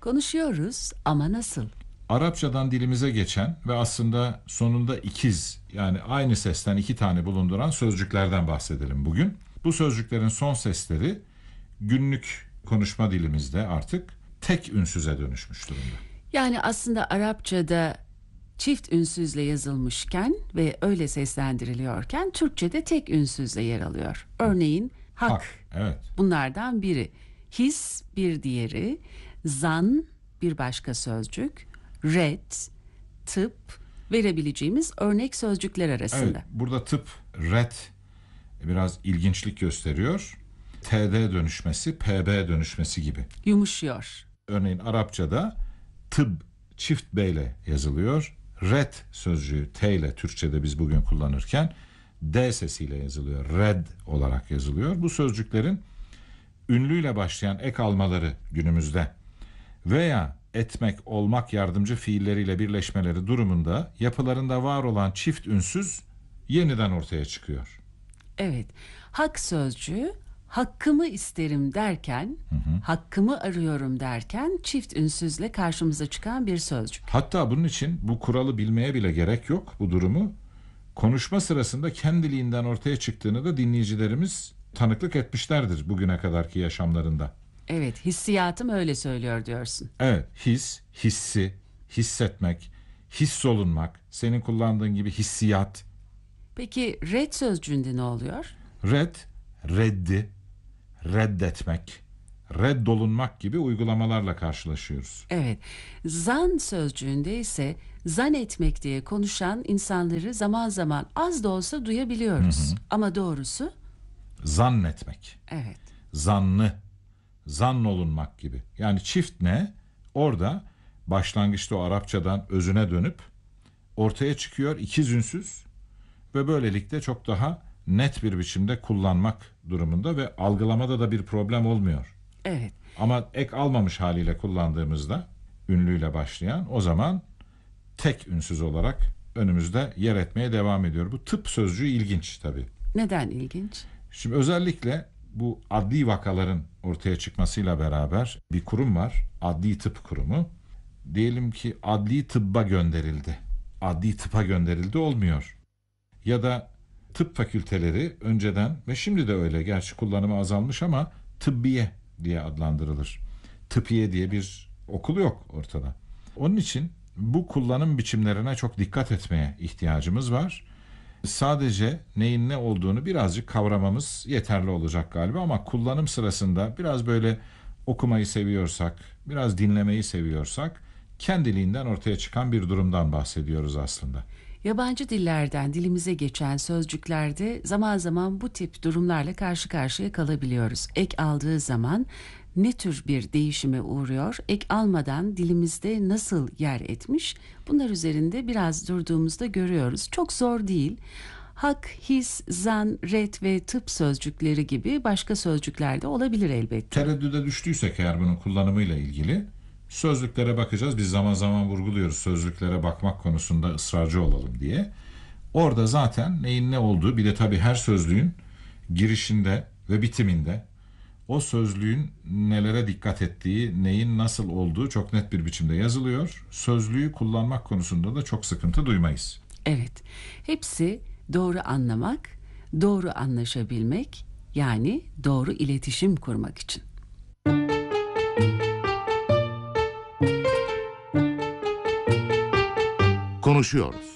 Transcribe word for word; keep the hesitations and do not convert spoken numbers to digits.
Konuşuyoruz ama nasıl? Arapçadan dilimize geçen ve aslında sonunda ikiz, yani aynı sesten iki tane bulunduran sözcüklerden bahsedelim bugün. Bu sözcüklerin son sesleri günlük konuşma dilimizde artık tek ünsüze dönüşmüş durumda. Yani aslında Arapçada çift ünsüzle yazılmışken ve öyle seslendiriliyorken Türkçe'de tek ünsüzle yer alıyor. Örneğin hak, Hak, evet. bunlardan biri. His bir diğeri, zan bir başka sözcük, red, tıp verebileceğimiz örnek sözcükler arasında. Evet, burada tıp, red biraz ilginçlik gösteriyor. T D dönüşmesi, P B dönüşmesi gibi. Yumuşuyor. Örneğin Arapçada tıp çift B ile yazılıyor. Red sözcüğü T ile Türkçe'de biz bugün kullanırken D sesiyle yazılıyor. Red olarak yazılıyor. Bu sözcüklerin ünlüyle başlayan ek almaları günümüzde veya etmek, olmak yardımcı fiilleriyle birleşmeleri durumunda yapılarında var olan çift ünsüz yeniden ortaya çıkıyor. Evet, hak sözcüğü hakkımı isterim derken, hı hı. hakkımı arıyorum derken çift ünsüzle karşımıza çıkan bir sözcük. Hatta bunun için bu kuralı bilmeye bile gerek yok, bu durumu. Konuşma sırasında kendiliğinden ortaya çıktığını da dinleyicilerimiz tanıklık etmişlerdir bugüne kadarki yaşamlarında. Evet, hissiyatım öyle söylüyor diyorsun. Evet, his, hissi, hissetmek, hissolunmak, senin kullandığın gibi hissiyat. Peki red sözcüğünde ne oluyor? Red, reddi, reddetmek, reddolunmak gibi uygulamalarla karşılaşıyoruz. Evet, zan sözcüğünde ise zan etmek diye konuşan insanları zaman zaman az da olsa duyabiliyoruz. Hı hı. Ama doğrusu? Zannetmek. Evet. Zannı, zannolunmak gibi. Yani çift ne? Orada başlangıçta o Arapçadan özüne dönüp ortaya çıkıyor ikiz ünsüz ve böylelikle çok daha net bir biçimde kullanmak durumunda ve algılamada da bir problem olmuyor. Evet. Ama ek almamış haliyle kullandığımızda ünlüyle başlayan o zaman tek ünsüz olarak önümüzde yer etmeye devam ediyor. Bu tıp sözcüğü ilginç tabii. Neden ilginç? Şimdi özellikle bu adli vakaların ortaya çıkmasıyla beraber bir kurum var. Adli Tıp Kurumu. Diyelim ki adli tıbba gönderildi. Adli tıpa gönderildi olmuyor. Ya da tıp fakülteleri önceden ve şimdi de öyle, gerçi kullanımı azalmış ama tıbbiye diye adlandırılır. Tıbbiye diye bir okul yok ortada. Onun için bu kullanım biçimlerine çok dikkat etmeye ihtiyacımız var. Sadece neyin ne olduğunu birazcık kavramamız yeterli olacak galiba ama kullanım sırasında biraz böyle okumayı seviyorsak, biraz dinlemeyi seviyorsak kendiliğinden ortaya çıkan bir durumdan bahsediyoruz aslında. Yabancı dillerden dilimize geçen sözcüklerde zaman zaman bu tip durumlarla karşı karşıya kalabiliyoruz. Ek aldığı zaman ne tür bir değişime uğruyor, ek almadan dilimizde nasıl yer etmiş, bunlar üzerinde biraz durduğumuzda görüyoruz. Çok zor değil. Hak, his, zan, red ve tıp sözcükleri gibi başka sözcükler de olabilir elbette. Tereddüde düştüysek eğer bunun kullanımıyla ilgili sözlüklere bakacağız. Biz zaman zaman vurguluyoruz sözlüklere bakmak konusunda ısrarcı olalım diye. Orada zaten neyin ne olduğu, bir de tabii her sözlüğün girişinde ve bitiminde o sözlüğün nelere dikkat ettiği, neyin nasıl olduğu çok net bir biçimde yazılıyor. Sözlüğü kullanmak konusunda da çok sıkıntı duymayız. Evet, hepsi doğru anlamak, doğru anlaşabilmek, yani doğru iletişim kurmak için. Konuşuyoruz.